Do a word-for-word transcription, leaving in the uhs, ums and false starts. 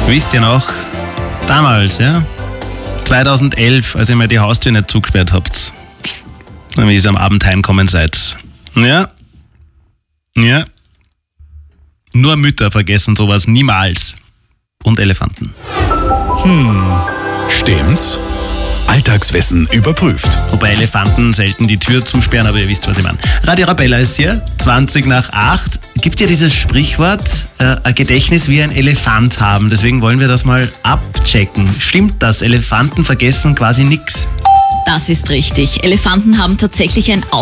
Wisst ihr noch, damals, ja, zweitausendelf, als ihr mir die Haustür nicht zugesperrt habt, wie ihr am Abend heimkommen seid. Ja, ja, nur Mütter vergessen sowas niemals. Und Elefanten. Hm, stimmt's? Alltagswissen überprüft. Wobei Elefanten selten die Tür zusperren, aber ihr wisst, was ich meine. Radio Arabella ist hier, zwanzig nach acht. Gibt ja dieses Sprichwort, äh, ein Gedächtnis wie ein Elefant haben. Deswegen wollen wir das mal abchecken. Stimmt das? Elefanten vergessen quasi nichts. Das ist richtig. Elefanten haben tatsächlich ein